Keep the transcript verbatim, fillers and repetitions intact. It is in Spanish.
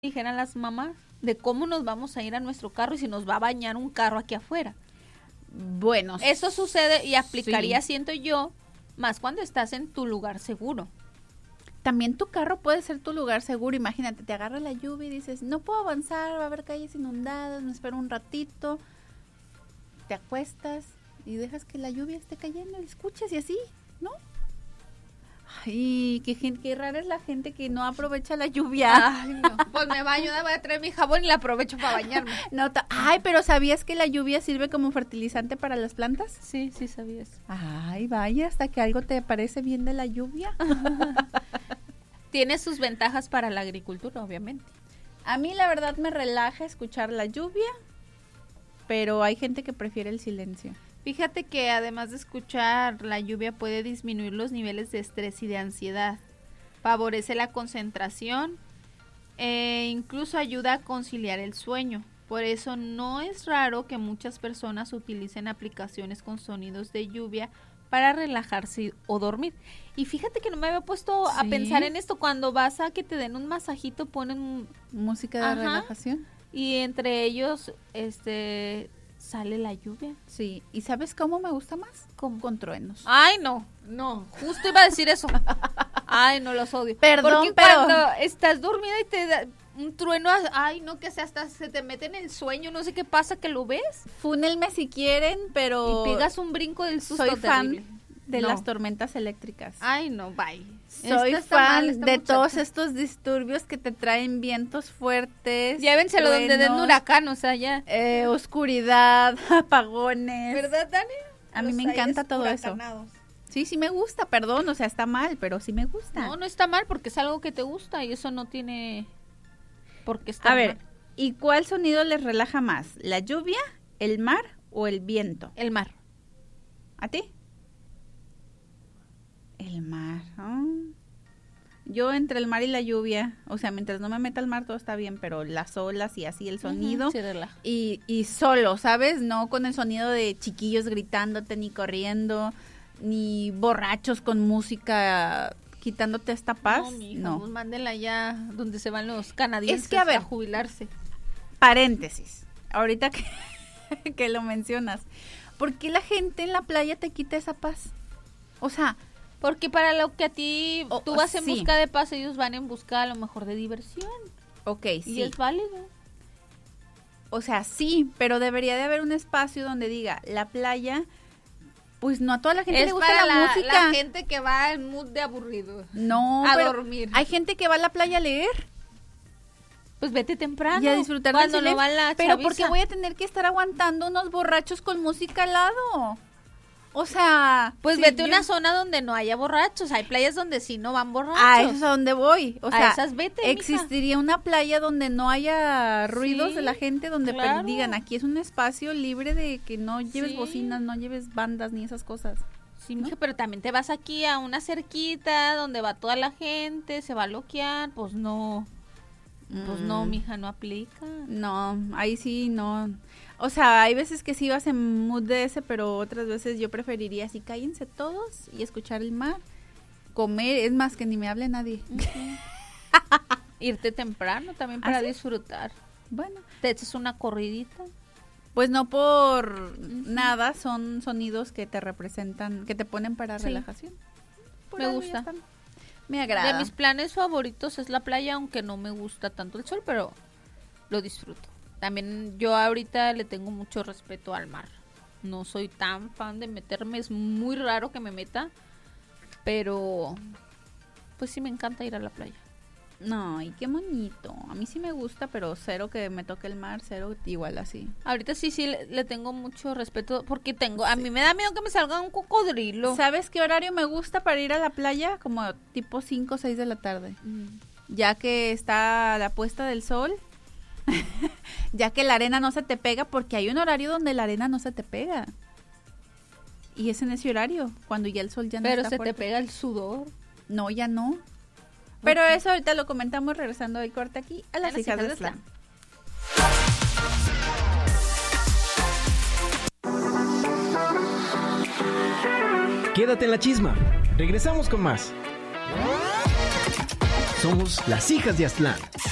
dijeran las mamás de cómo nos vamos a ir a nuestro carro y si nos va a bañar un carro aquí afuera. Bueno, eso sucede y aplicaría, sí. siento yo, más cuando estás en tu lugar seguro. También tu carro puede ser tu lugar seguro. Imagínate, te agarra la lluvia y dices, no puedo avanzar, va a haber calles inundadas, me espero un ratito. Te acuestas y dejas que la lluvia esté cayendo y escuchas y así, ¿no? Ay, qué, gente, qué rara es la gente que no aprovecha la lluvia. Ay, no. Pues me baño, voy a traer mi jabón y la aprovecho para bañarme. No, ta- Ay, pero ¿sabías que la lluvia sirve como fertilizante para las plantas? Sí, sí sabías. Ay, vaya, hasta que algo te parece bien de la lluvia. Tiene sus ventajas para la agricultura, obviamente. A mí la verdad me relaja escuchar la lluvia, pero hay gente que prefiere el silencio. Fíjate que además de escuchar la lluvia puede disminuir los niveles de estrés y de ansiedad, favorece la concentración e incluso ayuda a conciliar el sueño. Por eso no es raro que muchas personas utilicen aplicaciones con sonidos de lluvia para relajarse o dormir. Y fíjate que no me había puesto ¿Sí? a pensar en esto. Cuando vas a que te den un masajito ponen música de Ajá. relajación. Y entre ellos este sale la lluvia. Sí, ¿y sabes cómo me gusta más? Con, con truenos. Ay, no, no, justo iba a decir eso. Ay, no, los odio. Perdón, Porque pero... cuando estás dormida y te da un trueno, ay, no, que se hasta se te mete en el sueño, no sé qué pasa, que lo ves. Fúnelme si quieren, pero... Y pegas un brinco del susto. Soy fan terrible. de No. las tormentas eléctricas. Ay, no, bye. Soy Esta está fan mal, esta de muchacha. todos estos disturbios que te traen vientos fuertes. Llévenselo donde den truenos, huracán, o sea, ya. Eh, oscuridad, apagones. ¿Verdad, Dani? A mí Los me encanta aires todo eso. huracanados. Sí, sí me gusta, perdón, o sea, está mal, pero sí me gusta. No, no está mal porque es algo que te gusta y eso no tiene por qué estar A ver, mal. ¿y cuál sonido les relaja más? ¿La lluvia, el mar o el viento? El mar. ¿A ti? El mar. Oh. Yo entre el mar y la lluvia, o sea, mientras no me meta al mar todo está bien, pero las olas y así el sonido. Uh-huh, se relaja. Y, y solo, ¿sabes? No con el sonido de chiquillos gritándote, ni corriendo, ni borrachos con música quitándote esta paz. No, mija, no. pues mándenla ya donde se van los canadienses Es que, a ver, jubilarse. Paréntesis, ahorita que, que lo mencionas, ¿por qué la gente en la playa te quita esa paz? O sea... Porque para lo que a ti, Oh, tú vas en sí. busca de paz, ellos van en busca a lo mejor de diversión. Ok, Y sí. es válido. O sea, sí, pero debería de haber un espacio donde diga, la playa, pues no a toda la gente Es le gusta para la, la, música. la gente que va al mood de aburrido. No, a pero dormir. hay gente que va a la playa a leer Pues vete temprano. y a disfrutar cuando del no silencio. va la Pero chaviza. porque voy a tener que estar aguantando unos borrachos con música al lado. O sea, Pues sí, vete a yo- una zona donde no haya borrachos. Hay playas donde sí no van borrachos. a eso es a donde voy. O A sea, esas vete, mija. existiría una playa donde no haya ruidos Sí, de la gente, donde claro. pues, digan, aquí es un espacio libre de que no lleves Sí. bocinas, no lleves bandas ni esas cosas. Sí, ¿no? mija, pero también te vas aquí a una cerquita donde va toda la gente, se va a loquear, pues no. Pues no, Mm. mija, no aplica. No, ahí sí, no. O sea, hay veces que sí vas en mood de ese, pero otras veces yo preferiría así, cállense todos y escuchar el mar. Comer, es más, que ni me hable nadie. Irte temprano también ¿Ah, para sí? disfrutar. Bueno, Te echas una corridita. pues no por nada, son sonidos que te representan, que te ponen para Sí. relajación. Por Me algo ya gusta. están. Me agrada. De mis planes favoritos es la playa, aunque no me gusta tanto el sol, pero lo disfruto. También yo ahorita le tengo mucho respeto al mar. No soy tan fan de meterme, es muy raro que me meta, pero pues sí me encanta ir a la playa. No, y qué bonito. A mí sí me gusta, pero cero que me toque el mar, cero igual así. Ahorita sí, sí, le, le tengo mucho respeto porque tengo, a mí me da miedo que me salga un cocodrilo. ¿Sabes qué horario me gusta para ir a la playa? Como tipo cinco o seis de la tarde. Mm. Ya que está la puesta del sol, ya que la arena no se te pega, porque hay un horario donde la arena no se te pega. Y es en ese horario, cuando ya el sol ya no Pero está se fuerte. te pega el sudor. No, ya no. Pero Ok. eso ahorita lo comentamos regresando del corte aquí a las, A las hijas hijas de de Slam. Quédate en la chisma. Regresamos con más. Somos las hijas de Aztlán.